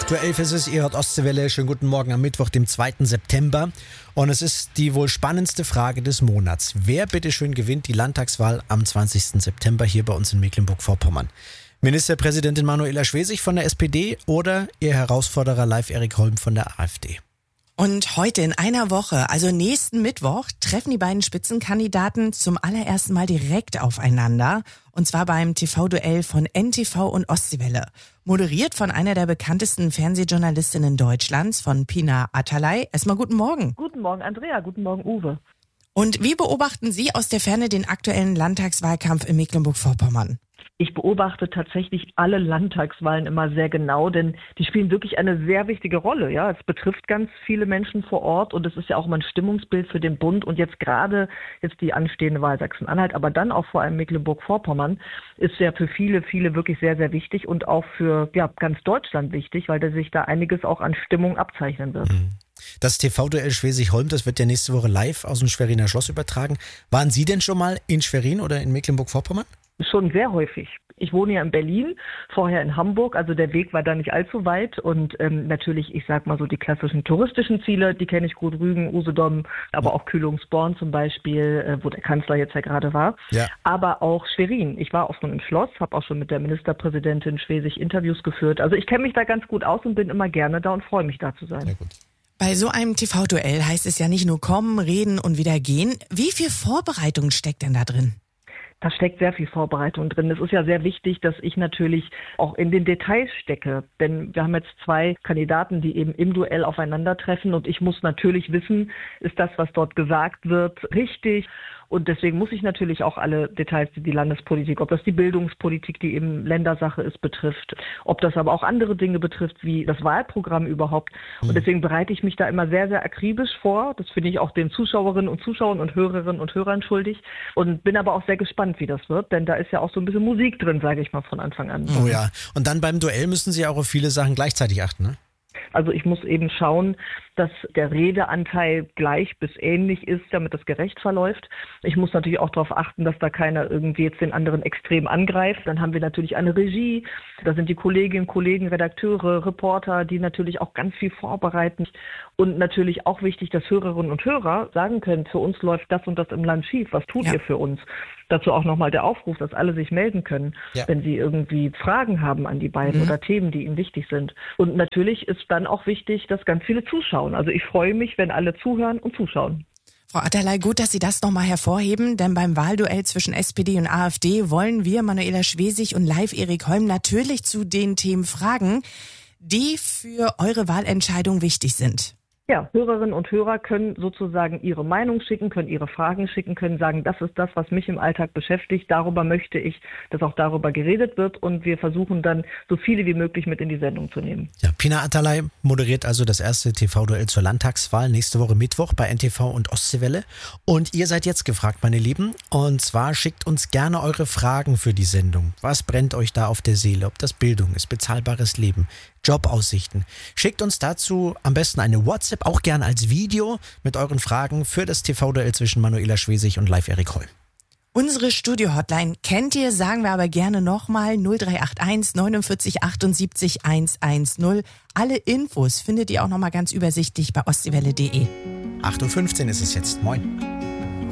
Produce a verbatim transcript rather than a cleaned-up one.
acht Uhr elf ist es, ihr hört Ostseewelle. Schönen guten Morgen am Mittwoch, dem zweiten September. Und es ist die wohl spannendste Frage des Monats. Wer bitteschön gewinnt die Landtagswahl am zwanzigsten September hier bei uns in Mecklenburg-Vorpommern? Ministerpräsidentin Manuela Schwesig von der S P D oder ihr Herausforderer Live Erik Holm von der AfD? Und heute in einer Woche, also nächsten Mittwoch, treffen die beiden Spitzenkandidaten zum allerersten Mal direkt aufeinander. Und zwar beim T V-Duell von N T V und Ostseewelle. Moderiert von einer der bekanntesten Fernsehjournalistinnen Deutschlands, von Pina Atalay. Erstmal guten Morgen. Guten Morgen, Andrea. Guten Morgen, Uwe. Und wie beobachten Sie aus der Ferne den aktuellen Landtagswahlkampf in Mecklenburg-Vorpommern? Ich beobachte tatsächlich alle Landtagswahlen immer sehr genau, denn die spielen wirklich eine sehr wichtige Rolle. Ja, es betrifft ganz viele Menschen vor Ort und es ist ja auch immer ein Stimmungsbild für den Bund. Und jetzt gerade jetzt die anstehende Wahl Sachsen-Anhalt, aber dann auch vor allem Mecklenburg-Vorpommern ist ja für viele, viele wirklich sehr, sehr wichtig und auch für ja, ganz Deutschland wichtig, weil da sich da einiges auch an Stimmung abzeichnen wird. Das T V-Duell Schwesig-Holm, das wird ja nächste Woche live aus dem Schweriner Schloss übertragen. Waren Sie denn schon mal in Schwerin oder in Mecklenburg-Vorpommern? Schon sehr häufig. Ich wohne ja in Berlin, vorher in Hamburg, also der Weg war da nicht allzu weit und ähm, natürlich, ich sag mal so die klassischen touristischen Ziele, die kenne ich gut, Rügen, Usedom, aber auch Kühlungsborn zum Beispiel, äh, wo der Kanzler jetzt ja gerade war, ja. Aber auch Schwerin. Ich war auch schon im Schloss, habe auch schon mit der Ministerpräsidentin Schwesig Interviews geführt, also ich kenne mich da ganz gut aus und bin immer gerne da und freue mich da zu sein. Sehr gut. Bei so einem T V-Duell heißt es ja nicht nur kommen, reden und wieder gehen. Wie viel Vorbereitung steckt denn da drin? Da steckt sehr viel Vorbereitung drin. Es ist ja sehr wichtig, dass ich natürlich auch in den Details stecke. Denn wir haben jetzt zwei Kandidaten, die eben im Duell aufeinandertreffen. Und ich muss natürlich wissen, ist das, was dort gesagt wird, richtig? Und deswegen muss ich natürlich auch alle Details, die die Landespolitik, ob das die Bildungspolitik, die eben Ländersache ist, betrifft, ob das aber auch andere Dinge betrifft, wie das Wahlprogramm überhaupt. Und deswegen bereite ich mich da immer sehr, sehr akribisch vor. Das finde ich auch den Zuschauerinnen und Zuschauern und Hörerinnen und Hörern schuldig. Und bin aber auch sehr gespannt, wie das wird, denn da ist ja auch so ein bisschen Musik drin, sage ich mal von Anfang an. Oh ja, und dann beim Duell müssen Sie auch auf viele Sachen gleichzeitig achten, ne? Also ich muss eben schauen, dass der Redeanteil gleich bis ähnlich ist, damit das gerecht verläuft. Ich muss natürlich auch darauf achten, dass da keiner irgendwie jetzt den anderen extrem angreift. Dann haben wir natürlich eine Regie, da sind die Kolleginnen, Kollegen, Redakteure, Reporter, die natürlich auch ganz viel vorbereiten. Und natürlich auch wichtig, dass Hörerinnen und Hörer sagen können, für uns läuft das und das im Land schief. Was tut Ja. ihr für uns? Dazu auch nochmal der Aufruf, dass alle sich melden können, Ja. wenn sie irgendwie Fragen haben an die beiden Mhm. oder Themen, die ihnen wichtig sind. Und natürlich ist dann auch wichtig, dass ganz viele zuschauen. Also ich freue mich, wenn alle zuhören und zuschauen. Frau Atalay, gut, dass Sie das nochmal hervorheben, denn beim Wahlduell zwischen S P D und AfD wollen wir Manuela Schwesig und Live Erik Holm natürlich zu den Themen fragen, die für eure Wahlentscheidung wichtig sind. Ja, Hörerinnen und Hörer können sozusagen ihre Meinung schicken, können ihre Fragen schicken, können sagen, das ist das, was mich im Alltag beschäftigt. Darüber möchte ich, dass auch darüber geredet wird und wir versuchen dann, so viele wie möglich mit in die Sendung zu nehmen. Ja, Pina Atalay moderiert also das erste T V-Duell zur Landtagswahl nächste Woche Mittwoch bei N T V und Ostseewelle. Und ihr seid jetzt gefragt, meine Lieben. Und zwar schickt uns gerne eure Fragen für die Sendung. Was brennt euch da auf der Seele? Ob das Bildung ist, bezahlbares Leben, Jobaussichten. Schickt uns dazu am besten eine WhatsApp, auch gerne als Video mit euren Fragen für das T V-Duell zwischen Manuela Schwesig und Live Erik Holm. Unsere Studio-Hotline kennt ihr, sagen wir aber gerne nochmal null drei acht eins neunundvierzig achtundsiebzig hundertzehn. Alle Infos findet ihr auch nochmal ganz übersichtlich bei ostseewelle punkt de. acht Uhr fünfzehn ist es jetzt. Moin.